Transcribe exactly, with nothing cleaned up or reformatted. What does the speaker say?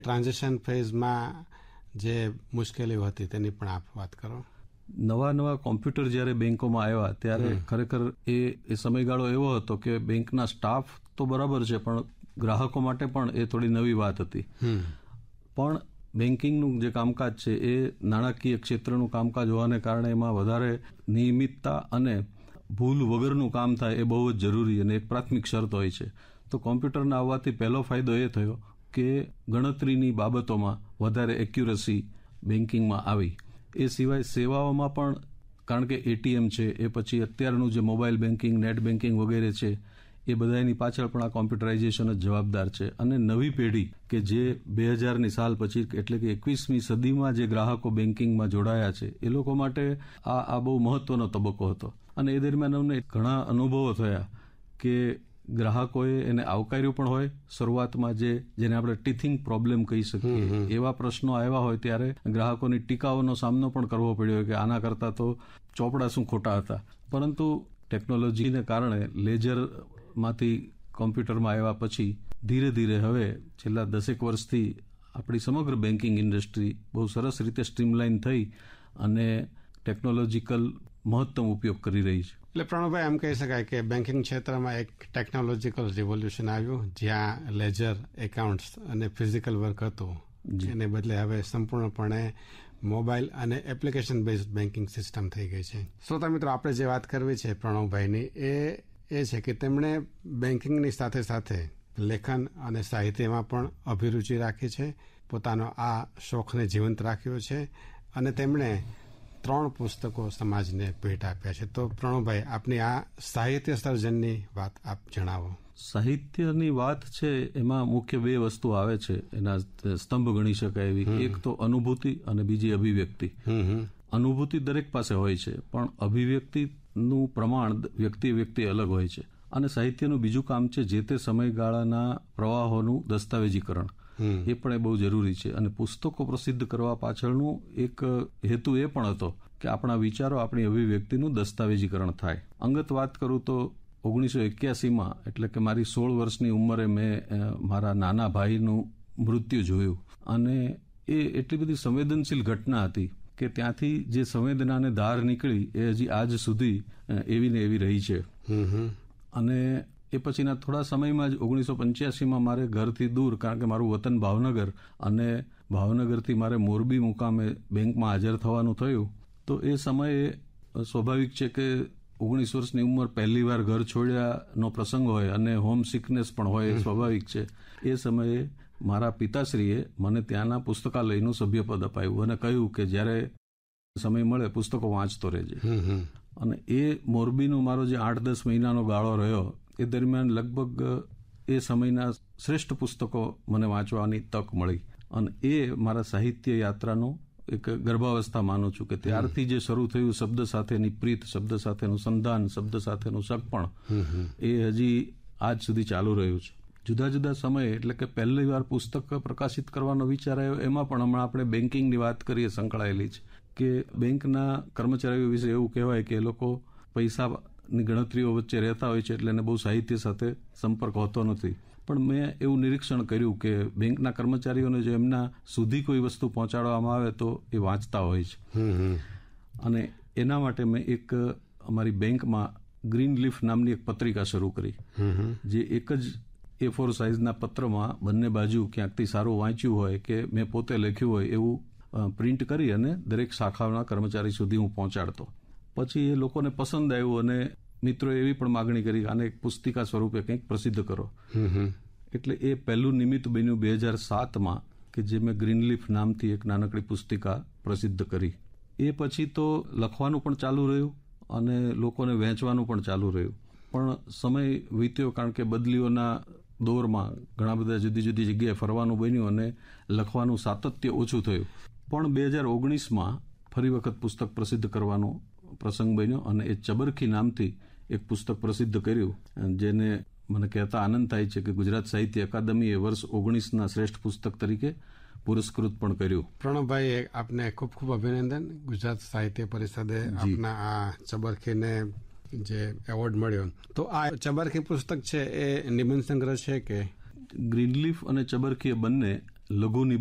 Transaction ફેઝમાં જે મુશ્કેલીઓ હતી તેની પણ આપ વાત કરો. નવા નવા કોમ્પ્યુટર જ્યારે બેંકોમાં આવ્યા ત્યારે ખરેખર એ એ સમયગાળો એવો હતો કે બેંકના સ્ટાફ તો બરાબર છે, પણ ગ્રાહકો માટે પણ એ થોડી નવી વાત હતી. પણ બેન્કિંગનું જે કામકાજ છે એ નાણાકીય ક્ષેત્રનું કામકાજ હોવાને કારણે એમાં વધારે નિયમિતતા અને ભૂલ વગરનું કામ થાય એ બહુ જ જરૂરી અને એક પ્રાથમિક શરત હોય છે. તો કોમ્પ્યુટરના આવવાથી પહેલો ફાયદો એ થયો કે ગણતરીની બાબતોમાં વધારે એક્યુરસી બેન્કિંગમાં આવી. એ સિવાય સેવાઓમાં પણ, કારણ કે એટીએમ છે, એ પછી અત્યારનું જે મોબાઈલ બેન્કિંગ, નેટ બેન્કિંગ વગેરે છે, એ બધાની પાછળ પણ આ કોમ્પ્યુટરાઇઝેશન જ જવાબદાર છે. અને નવી પેઢી કે જે બે હજારની સાલ પછી એટલે કે એકવીસમી સદીમાં જે ગ્રાહકો બેન્કિંગમાં જોડાયા છે એ લોકો માટે આ આ બહુ મહત્વનો તબક્કો હતો. અને એ દરમિયાન અમને ઘણા અનુભવો થયા કે ગ્રાહકોએ એને આવકાર્યું પણ હોય. શરૂઆતમાં જે જેને આપણે ટીથિંગ પ્રોબ્લેમ કહી શકીએ એવા પ્રશ્નો આવ્યા હોય ત્યારે ગ્રાહકોની ટીકાઓનો સામનો પણ કરવો પડ્યો કે આના કરતાં તો ચોપડા શું ખોટા હતા. પરંતુ ટેકનોલોજીને કારણે લેજરમાંથી કોમ્પ્યુટરમાં આવ્યા પછી ધીરે ધીરે હવે છેલ્લા દસેક વર્ષથી આપણી સમગ્ર બેન્કિંગ ઇન્ડસ્ટ્રી બહુ સરસ રીતે સ્ટ્રીમલાઇન થઈ અને ટેકનોલોજીકલ મહત્તમ ઉપયોગ કરી રહી છે. એટલે પ્રણવભાઈ, એમ કહી શકાય કે બેન્કિંગ ક્ષેત્રમાં એક ટેકનોલોજીકલ રિવોલ્યુશન આવ્યું, જ્યાં લેજર, એકાઉન્ટ્સ અને ફિઝિકલ વર્ક હતું એને બદલે હવે સંપૂર્ણપણે મોબાઈલ અને એપ્લિકેશન બેઝડ બેન્કિંગ સિસ્ટમ થઈ ગઈ છે. શ્રોતા મિત્રો, આપણે જે વાત કરવી છે પ્રણવભાઈની એ એ છે કે તેમણે બેન્કિંગની સાથે સાથે લેખન અને સાહિત્યમાં પણ અભિરુચિ રાખી છે, પોતાનો આ શોખને જીવંત રાખ્યો છે અને તેમણે ત્રણ પુસ્તકો સમાજને ભેટ આપ્યા છે. તો પ્રણવભાઈ, આપની આ સાહિત્ય સર્જનની વાત આપ જણાવો. સાહિત્યની વાત છે એમાં મુખ્ય બે વસ્તુ આવે છે, એના સ્તંભ ગણી શકાય એવી. એક તો અનુભૂતિ અને બીજી અભિવ્યક્તિ. અનુભૂતિ દરેક પાસે હોય છે, પણ અભિવ્યક્તિનું પ્રમાણ વ્યક્તિ વ્યક્તિ અલગ હોય છે. અને સાહિત્યનું બીજું કામ છે જે તે સમયગાળાના પ્રવાહોનું દસ્તાવેજીકરણ. એ પણ એ બહુ જરૂરી છે. અને પુસ્તકો પ્રસિદ્ધ કરવા પાછળનું એક હેતુ એ પણ હતો કે આપણા વિચારો, આપણી અભિવ્યક્તિનું દસ્તાવેજીકરણ થાય. અંગત વાત કરું તો ઓગણીસો એક્યાસીમાં એટલે કે મારી સોળ વર્ષની ઉંમરે મેં મારા નાના ભાઈનું મૃત્યુ જોયું. અને એ એટલી બધી સંવેદનશીલ ઘટના હતી કે ત્યાંથી જે સંવેદનાને ધાર નીકળી એ હજી આજ સુધી એવી ને એવી રહી છે. અને એ પછીના થોડા સમયમાં જ ઓગણીસો પંચ્યાસીમાં મારે ઘરથી દૂર, કારણ કે મારું વતન ભાવનગર અને ભાવનગરથી મારે મોરબી મુકામે બેંકમાં હાજર થવાનું થયું. તો એ સમયે સ્વાભાવિક છે કે ઓગણીસ વર્ષની ઉંમર, પહેલી વાર ઘર છોડ્યાનો પ્રસંગ હોય અને હોમ સિકનેસ પણ હોય, સ્વાભાવિક છે. એ સમયે મારા પિતાશ્રીએ મને ત્યાંના પુસ્તકાલયનું સભ્યપદ અપાયું અને કહ્યું કે જ્યારે સમય મળે પુસ્તકો વાંચતો રહેજે. અને એ મોરબીનો મારો જે આઠ દસ મહિનાનો ગાળો રહ્યો એ દરમિયાન લગભગ એ સમયના શ્રેષ્ઠ પુસ્તકો મને વાંચવાની તક મળી. અને એ મારા સાહિત્ય યાત્રાનો એક ગર્ભાવસ્થા માનું છું કે ત્યારથી જે શરૂ થયું શબ્દ સાથેની પ્રીત, શબ્દ સાથેનું સંધાન, શબ્દ સાથેનું સગપણ, એ હજી આજ સુધી ચાલુ રહ્યું છે. જુદા જુદા સમયે, એટલે કે પહેલી વાર પુસ્તક પ્રકાશિત કરવાનો વિચાર આવ્યો એમાં પણ હમણાં આપણે બેન્કિંગની વાત કરીએ સંકળાયેલી છે કે બેંકના કર્મચારીઓ વિશે એવું કહેવાય કે એ લોકો પૈસાની ગણતરીઓ વચ્ચે રહેતા હોય છે, એટલે એને બહુ સાહિત્ય સાથે સંપર્ક હોતો નથી. પણ મેં એવું નિરીક્ષણ કર્યું કે બેંકના કર્મચારીઓને જો એમના સુધી કોઈ વસ્તુ પહોંચાડવામાં આવે તો એ વાંચતા હોય છે. અને એના માટે મેં એક અમારી બેંકમાં ગ્રીન લીફ નામની એક પત્રિકા શરૂ કરી, જે એક જ એ ફોર સાઇઝના પત્રમાં બંને બાજુ ક્યાંકથી સારું વાંચ્યું હોય કે મેં પોતે લખ્યું હોય એવું પ્રિન્ટ કરી અને દરેક શાખાના કર્મચારી સુધી હું પહોંચાડતો. પછી એ લોકોને પસંદ આવ્યું અને મિત્રોએ એવી પણ માગણી કરી આને એક પુસ્તિકા સ્વરૂપે કંઈક પ્રસિદ્ધ કરો. એટલે એ પહેલું નિમિત્ત બન્યું બે હજાર સાતમાં કે જે મેં ગ્રીનલીફ નામથી એક નાનકડી પુસ્તિકા પ્રસિદ્ધ કરી. એ પછી તો લખવાનું પણ ચાલુ રહ્યું અને લોકોને વહેંચવાનું પણ ચાલુ રહ્યું. પણ સમય વીત્યો, કારણ કે બદલીઓના દોરમાં ઘણા બધા જુદી જુદી જગ્યાએ ફરવાનું બન્યું અને લખવાનું સાતત્ય ઓછું થયું. પણ બે હજાર ઓગણીસમાં ફરી વખત પુસ્તક પ્રસિદ્ધ કરવાનો પ્રસંગ બન્યો અને એ ચબરખી નામથી એક પુસ્તક પ્રસિદ્ધ કર્યું, જેને મને કહેતા આનંદ થાય છે કે ગુજરાત સાહિત્ય અકાદમીએ વર્ષ ઓગણીસના શ્રેષ્ઠ પુસ્તક તરીકે પુરસ્કૃત પણ કર્યું. પ્રણવભાઈ, આપને ખૂબ ખૂબ અભિનંદન. ગુજરાત સાહિત્ય પરિષદે આપના આ ચબરખીને જે એવોર્ડ મળ્યો. તો આ ચબરખી પુસ્તક છે એ નિબંધ સંગ્રહ છે કે? ગ્રીનલીફ અને ચબરખી બંને લઘુની